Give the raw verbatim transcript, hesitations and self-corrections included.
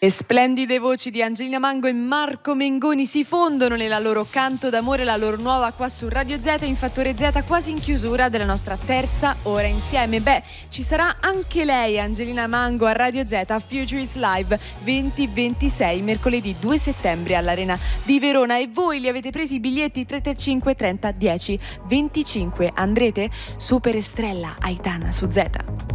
Le splendide voci di Angelina Mango e Marco Mengoni si fondono nella loro canto d'amore, la loro nuova qua su Radio Z, in Fattore Z, quasi in chiusura della nostra terza ora insieme. Beh, ci sarà anche lei, Angelina Mango, a Radio Z, a Future Is Live venti ventisei, mercoledì due settembre all'Arena di Verona. E voi li avete presi i biglietti? Tre tre cinque trenta dieci venticinque. Andrete? Super Estrella Aitana su Z.